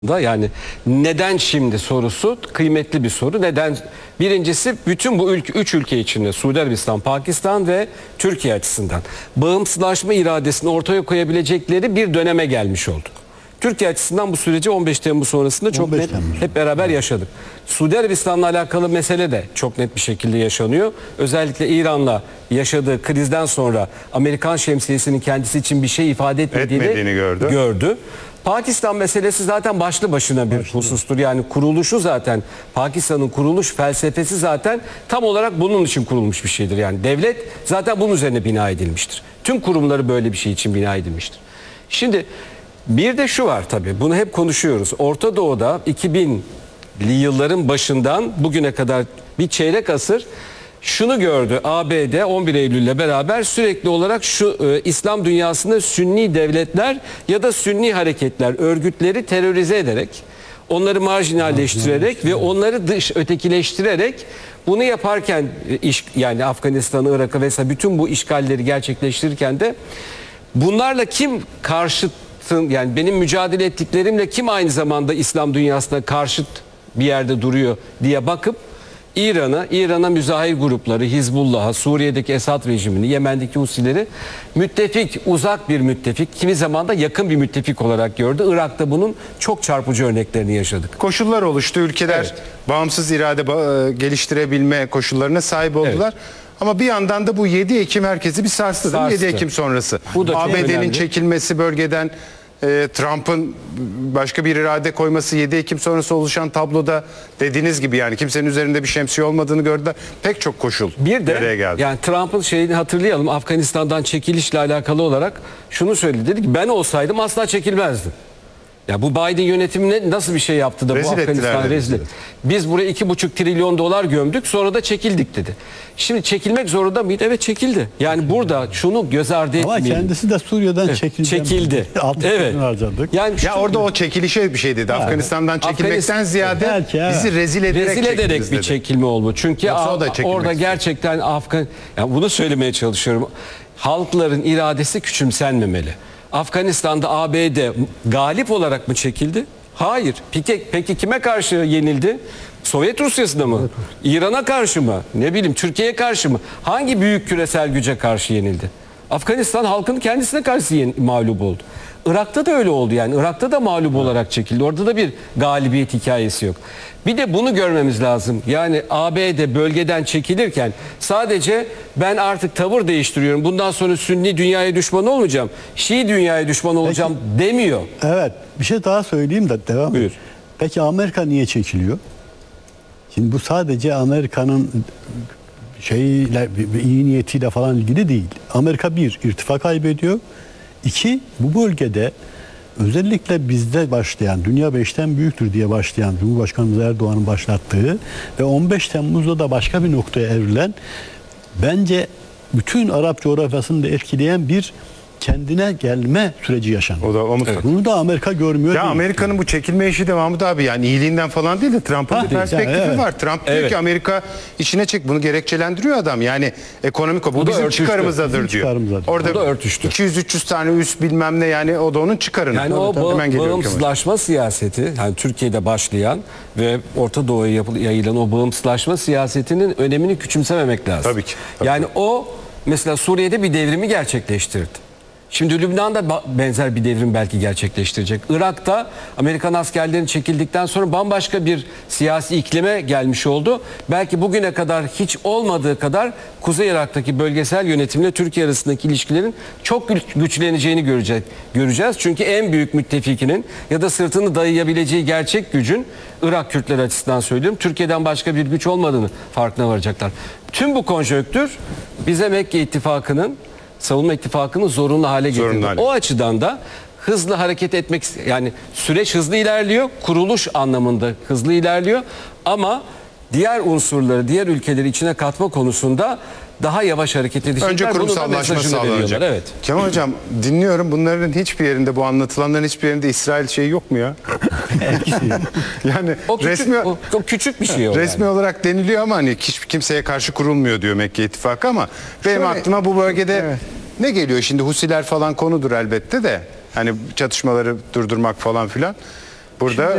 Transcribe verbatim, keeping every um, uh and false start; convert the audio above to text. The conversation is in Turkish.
da yani neden şimdi sorusu kıymetli bir soru. Neden? Birincisi bütün bu ülke, üç ülke içinde Suudi Arabistan, Pakistan ve Türkiye açısından bağımsızlaşma iradesini ortaya koyabilecekleri bir döneme gelmiş olduk. Türkiye açısından bu süreci on beş Temmuz sonrasında çok net hep beraber yaşadık. Suudi Arabistan'la alakalı mesele de çok net bir şekilde yaşanıyor. Özellikle İran'la yaşadığı krizden sonra Amerikan şemsiyesinin kendisi için bir şey ifade etmediğini, etmediğini gördü. gördü. Pakistan meselesi zaten başlı başına bir başlı. husustur. Yani kuruluşu zaten, Pakistan'ın kuruluş felsefesi zaten tam olarak bunun için kurulmuş bir şeydir. Yani devlet zaten bunun üzerine bina edilmiştir. Tüm kurumları böyle bir şey için bina edilmiştir. Şimdi bir de şu var tabii, bunu hep konuşuyoruz. Orta Doğu'da iki binli yılların başından bugüne kadar bir çeyrek asır şunu gördü. A B D on bir Eylül ile beraber sürekli olarak şu e, İslam dünyasında Sünni devletler ya da Sünni hareketler, örgütleri terörize ederek, onları marjinalleştirerek ve onları dış ötekileştirerek bunu yaparken e, iş, yani Afganistan'ı, Irak'ı vesaire bütün bu işgalleri gerçekleştirirken de bunlarla kim karşıt, yani benim mücadele ettiklerimle kim aynı zamanda İslam dünyasına karşıt bir yerde duruyor diye bakıp İran'a, İran'a müzahir grupları, Hizbullah'a, Suriye'deki Esad rejimini, Yemen'deki Husileri müttefik, uzak bir müttefik, kimi zaman da yakın bir müttefik olarak gördü. Irak'ta bunun çok çarpıcı örneklerini yaşadık. Koşullar oluştu. Ülkeler evet. bağımsız irade geliştirebilme koşullarına sahip oldular. Evet. Ama bir yandan da bu yedi Ekim herkesi bir sarstı, sarstı. yedi Ekim sonrası. A B D'nin çekilmesi bölgeden, e, Trump'ın başka bir irade koyması, yedi Ekim sonrası oluşan tabloda dediğiniz gibi yani kimsenin üzerinde bir şemsiye olmadığını gördüler. Pek çok koşul bir de geldi. Yani Trump'ın şeyini hatırlayalım, Afganistan'dan çekilişle alakalı olarak şunu söyledi. Dedi ki ben olsaydım asla çekilmezdim. Ya bu Biden yönetimine nasıl bir şey yaptı da rezil bu Afganistan'ı rezil etti. Biz buraya iki buçuk trilyon dolar gömdük, sonra da çekildik dedi. Şimdi çekilmek zorunda mıydı? Evet, çekildi. Yani burada şunu göz ardı etmeyelim. Ama kendisi de Suriye'den evet, çekildi. Evet. Yani ya orada o çekilişe bir şey dedi. Yani, Afganistan'dan çekilmekten Afganistan, ziyade belki, evet. bizi rezil ederek, rezil ederek bir dedi. çekilme oldu. Çünkü a, orada gerçekten Afgan, yani bunu söylemeye çalışıyorum. Halkların iradesi küçümsenmemeli. Afganistan'da A B D galip olarak mı çekildi? Hayır. Peki, peki kime karşı yenildi? Sovyet Rusya'sına mı? Evet. İran'a karşı mı? Ne bileyim, Türkiye'ye karşı mı? Hangi büyük küresel güce karşı yenildi? Afganistan halkının kendisine karşı yen, mağlup oldu. Irak'ta da öyle oldu yani. Irak'ta da mağlup evet. olarak çekildi. Orada da bir galibiyet hikayesi yok. Bir de bunu görmemiz lazım. Yani A B D bölgeden çekilirken sadece ben artık tavır değiştiriyorum, bundan sonra Sünni dünyaya düşman olmayacağım, Şii dünyaya düşman olacağım Peki, demiyor. Evet. Bir şey daha söyleyeyim de devam Buyur. Peki Amerika niye çekiliyor? Şimdi bu sadece Amerika'nın şeyle, iyi niyetiyle falan ilgili değil. Amerika bir, irtifa kaybediyor. İki, bu bölgede özellikle bizde başlayan, dünya beşten büyüktür diye başlayan Cumhurbaşkanımız Erdoğan'ın başlattığı ve on beş Temmuz'da da başka bir noktaya evrilen, bence bütün Arap coğrafyasını da etkileyen bir kendine gelme süreci yaşandı. O da, o evet. Bunu da Amerika görmüyor. Ya Amerika'nın bu çekilme işi de Mahmut abi yani iyiliğinden falan değil de Trump'ın bir perspektifi yani, evet. var. Trump diyor evet. ki Amerika içine çek, bunu gerekçelendiriyor adam. Yani ekonomik o bu, bu bizim çıkarımızdadır diyor. Çıkarımızadır. Orada örtüştü. iki yüz üç yüz tane üs bilmem ne, yani o da onun çıkarını. Yani o ba bağımsızlaşma siyaseti, yani Türkiye'de başlayan ve Orta Doğu'ya yayılan o bağımsızlaşma siyasetinin önemini küçümsememek lazım. Tabii ki. Tabii. Yani o mesela Suriye'de bir devrimi gerçekleştirdi. Şimdi Lübnan'da benzer bir devrim belki gerçekleştirecek. Irak'ta Amerikan askerlerinin çekildikten sonra bambaşka bir siyasi iklime gelmiş oldu. Belki bugüne kadar hiç olmadığı kadar Kuzey Irak'taki bölgesel yönetimle Türkiye arasındaki ilişkilerin çok güçleneceğini görecek, göreceğiz. Çünkü en büyük müttefikinin ya da sırtını dayayabileceği gerçek gücün, Irak Kürtleri açısından söylüyorum, Türkiye'den başka bir güç olmadığını farkına varacaklar. Tüm bu konjonktür bize Mekke İttifakı'nın, Savunma İttifakı'nı zorunlu hale getirdi. O açıdan da hızlı hareket etmek, yani süreç hızlı ilerliyor, kuruluş anlamında hızlı ilerliyor ama diğer unsurları, diğer ülkeleri içine katma konusunda daha yavaş hareket edecekler. Önce kurumsallaşma sağlanacak. Evet. Kemal Hocam, dinliyorum, bunların hiçbir yerinde, bu anlatılanların hiçbir yerinde İsrail şeyi yok mu ya? Yani o küçük, resmi o, o küçük bir şey o. Resmi yani. olarak deniliyor ama hani hiç kimseye karşı kurulmuyor diyor Mekke İttifakı ama Şöyle, benim aklıma bu bölgede evet. ne geliyor şimdi? Husiler falan konudur elbette de. Hani çatışmaları durdurmak falan filan. Burada